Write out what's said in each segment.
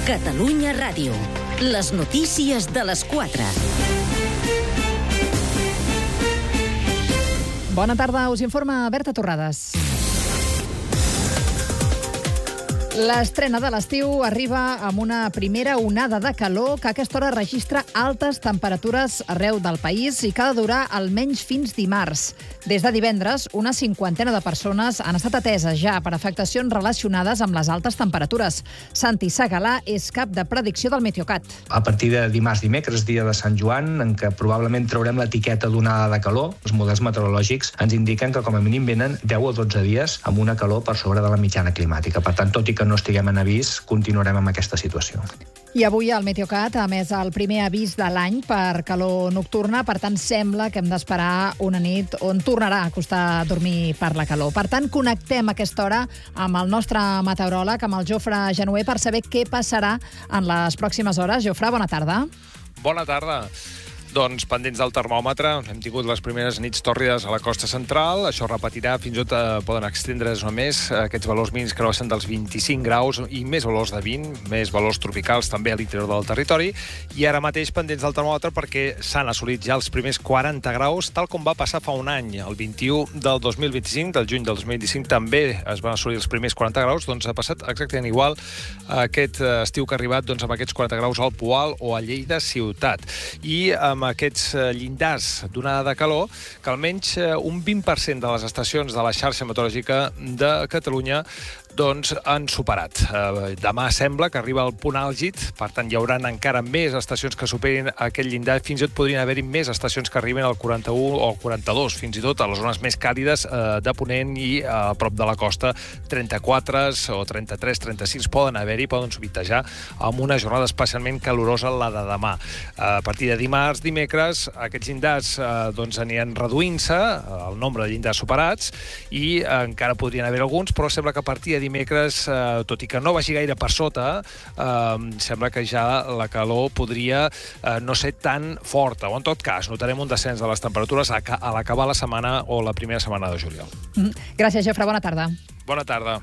Catalunya Ràdio. Les notícies de les 4. Bona tarda, us informa Berta Torrades. L'estrena de l'estiu arriba amb una primera onada de calor que a aquesta hora registra altes temperatures arreu del país i que ha de durar almenys fins dimarts. Des de divendres, una cinquantena de persones han estat ateses ja per afectacions relacionades amb les altes temperatures. Santi Segalà és cap de predicció del Meteocat. A partir de dimarts, dimecres, dia de Sant Joan, en què probablement traurem l'etiqueta d'onada de calor, els models meteorològics ens indiquen que com a mínim venen 10 o 12 dies amb una calor per sobre de la mitjana climàtica. Per tant, tot i que no estiguem en avís, continuarem amb aquesta situació. I avui el Meteocat ha emès el primer avís de l'any per calor nocturna, per tant sembla que hem d'esperar una nit on tornarà a costar dormir per la calor. Per tant, connectem a aquesta hora amb el nostre meteoròleg, amb el Jofre Genuer, per saber què passarà en les pròximes hores. Jofre, bona tarda. Bona tarda. Doncs pendents del termòmetre, hem tingut les primeres nits tòrrides a la costa central, això repetirà, fins i tot poden extendre's només aquests valors mínims que no passen dels 25 graus i més valors de 20, més valors tropicals també a l'interior del territori, i ara mateix pendents del termòmetre perquè s'han assolit ja els primers 40 graus, tal com va passar fa un any, el 21 del 2025, del juny del 2025 també es van assolir els primers 40 graus, doncs ha passat exactament igual aquest estiu que ha arribat doncs, amb aquests 40 graus al Poal o a Lleida ciutat. I amb aquests llindars d'onada de calor, que almenys un 20% de les estacions de la xarxa meteorològica de Catalunya doncs han superat. Demà sembla que arriba al punt àlgid, per tant hi haurà encara més estacions que superin aquest llindar, fins i tot podrien haver-hi més estacions que arriben al 41 o 42, fins i tot a les zones més càlides de Ponent i a prop de la costa, 34 o 33, 36 poden haver-hi, poden sovitejar amb una jornada especialment calorosa la de demà. A partir de dimarts, dimecres, aquests llindars doncs aniran reduint-se, el nombre de llindars superats, i encara podrien haver alguns, però sembla que a partir de dimecres, tot i que no vagi gaire per sota, sembla que ja la calor podria no ser tan forta, o en tot cas notarem un descens de les temperatures a l'acabar la setmana o la primera setmana de juliol. Gràcies, Jofre. Bona tarda. Bona tarda.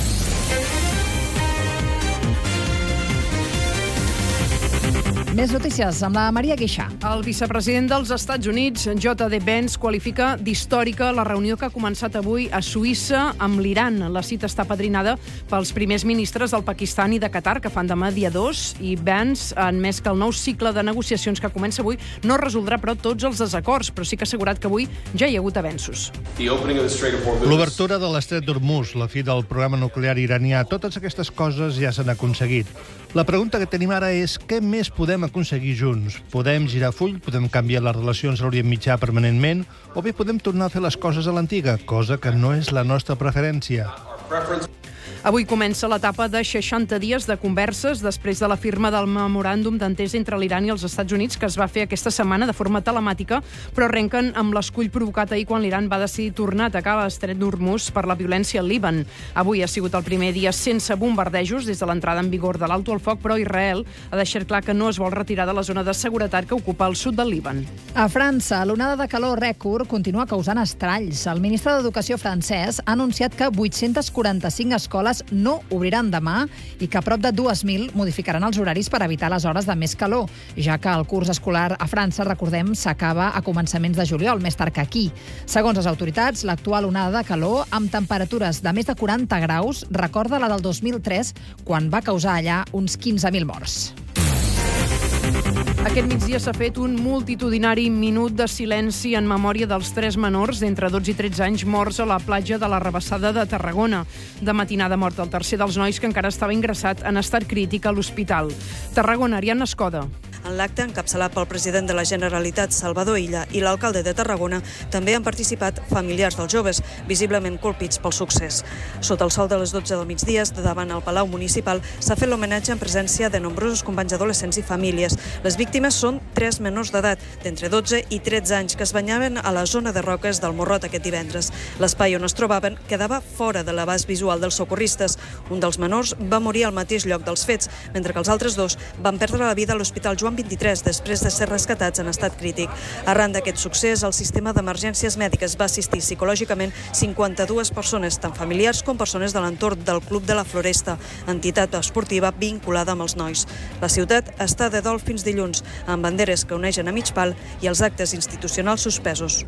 Més notícies amb la Maria Guixà. El vicepresident dels Estats Units, J.D. Vance, qualifica d'històrica la reunió que ha començat avui a Suïssa amb l'Iran. La cita està padrinada pels primers ministres del Pakistan i de Qatar, que fan demà dia 2, i Vance ha admès que el nou cicle de negociacions que comença avui no resoldrà, però, tots els desacords, però sí que ha assegurat que avui ja hi ha hagut avenços. L'obertura de l'estret d'Hormuz, la fi del programa nuclear iranià, totes aquestes coses ja s'han aconseguit. La pregunta que tenim ara és què més podem aconseguir junts? Podem girar full, podem canviar les relacions a l'Orient Mitjà permanentment, o bé podem tornar a fer les coses a l'antiga, cosa que no és la nostra preferència. Avui comença l'etapa de 60 dies de converses després de la firma del memoràndum d'entesa entre l'Iran i els Estats Units, que es va fer aquesta setmana de forma telemàtica, però arrenquen amb l'escull provocat ahir quan l'Iran va decidir tornar a atacar l'estret d'Hormuz per la violència al Líban. Avui ha sigut el primer dia sense bombardejos des de l'entrada en vigor de l'alto al foc, però Israel ha deixat clar que no es vol retirar de la zona de seguretat que ocupa el sud del Líban. A França, l'onada de calor rècord continua causant estralls. El ministre d'Educació francès ha anunciat que 845 escoles no obriran demà i que a prop de 2.000 modificaran els horaris per evitar les hores de més calor, ja que el curs escolar a França, recordem, s'acaba a començaments de juliol, més tard que aquí. Segons les autoritats, l'actual onada de calor, amb temperatures de més de 40 graus, recorda la del 2003, quan va causar allà uns 15.000 morts. Aquest migdia s'ha fet un multitudinari minut de silenci en memòria dels 3 menors d'entre 12 i 13 anys morts a la platja de la Rabassada de Tarragona. De matinada mort el tercer dels nois, que encara estava ingressat en estat crític a l'hospital. Tarragona, Ariadna Escoda. En l'acte, encapçalat pel president de la Generalitat, Salvador Illa, i l'alcalde de Tarragona, també han participat familiars dels joves, visiblement colpits pel succés. Sota el sol de les 12 del migdia, davant el Palau Municipal, s'ha fet l'homenatge en presència de nombrosos companys adolescents i famílies. Les víctimes són 3 menors d'edat, d'entre 12 i 13 anys, que es banyaven a la zona de roques del Morrot aquest divendres. L'espai on es trobaven quedava fora de l'abast visual dels socorristes. Un dels menors va morir al mateix lloc dels fets, mentre que els altres 2 van perdre la vida a l'Hospital Joan van 23 després de ser rescatats en estat crític. Arran d'aquest succés, el sistema d'emergències mèdiques va assistir psicològicament 52 persones, tant familiars com persones de l'entorn del Club de la Floresta, entitat esportiva vinculada amb els nois. La ciutat està de dol fins dilluns, amb banderes que uneixen a mig pal i els actes institucionals suspesos.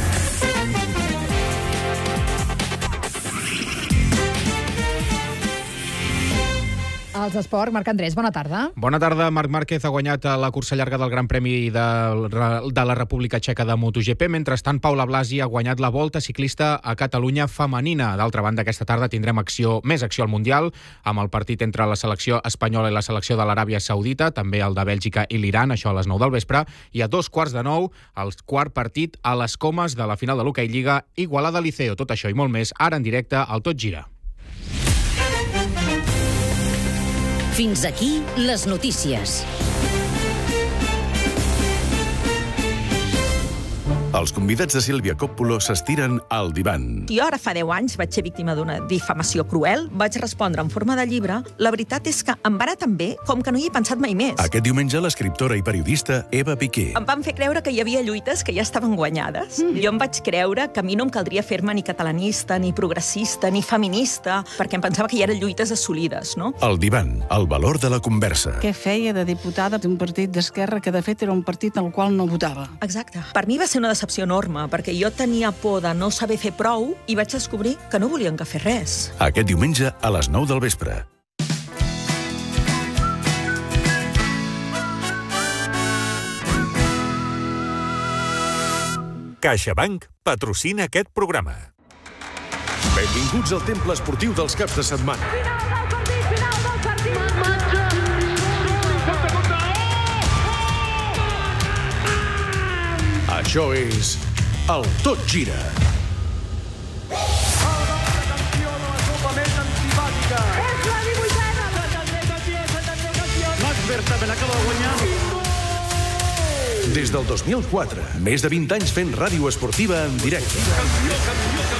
Els esports, Marc Andrés, bona tarda. Bona tarda. Marc Márquez ha guanyat la cursa llarga del Gran Premi de la República Txeca de MotoGP. Mentrestant, Paula Blasi ha guanyat la Volta Ciclista a Catalunya femenina. D'altra banda, aquesta tarda tindrem més acció al Mundial, amb el partit entre la selecció espanyola i la selecció de l'Aràbia Saudita, també el de Bèlgica i l'Iran, això a les 9 del vespre, i a 9:15, el quart partit a les Comes de la final de l'Hockey Lliga Igualada-Liceo. Tot això i molt més, ara en directe al Tot Gira. Fins aquí les notícies. Els convidats de Sílvia Coppolo s'estiren al divan. Jo ara fa 10 anys vaig ser víctima d'una difamació cruel, vaig respondre en forma de llibre. La veritat és que em va anar tan bé com que no hi he pensat mai més. Aquest diumenge, l'escriptora i periodista Eva Piqué. Em van fer creure que hi havia lluites que ja estaven guanyades. Jo em vaig creure que a mi no em caldria fer-me ni catalanista, ni progressista, ni feminista, perquè em pensava que hi eren lluites assolides, no? El divan, el valor de la conversa. Què feia de diputada d'un partit d'esquerra que de fet era un partit al qual no votava? Exacte. Per mi va ser una decepció enorme, perquè jo tenia por de no saber fer prou i vaig descobrir que no volien que fer res. Aquest diumenge a les 9 del vespre. CaixaBank patrocina aquest programa. Benvinguts al temple esportiu dels caps de setmana. Això és el Tot Gira. Des del 2004, més de 20 anys fent ràdio esportiva en directe.